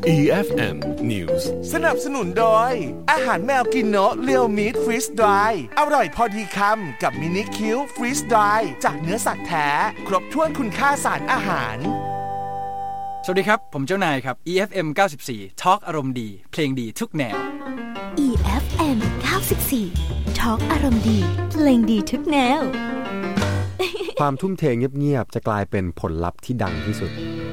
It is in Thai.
EFM News สนับสนุนโดยอาหารแมวกินโนะเรียวมีทฟรีสดรายอร่อยพอดีคำกับมินิคิวฟรีสดรายจากเนื้อสัตว์แท้ครบถ้วนคุณค่าสารอาหารสวัสดีครับผมเจ้านายครับ EFM 94 Talk อารมณ์ดีเพลงดีทุกแนว EFM 94 Talk อารมณ์ดีเพลงดีทุกแนวความทุ่มเทเงียบๆจะกลายเป็นผลลัพธ์ที่ดังที่สุด